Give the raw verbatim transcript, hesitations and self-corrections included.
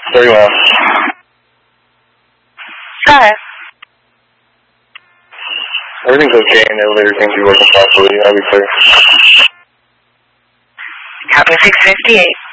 Very well. Hi. Everything's okay, and the elevator seems to be working properly. I'll be clear. Copy six fifty-eight.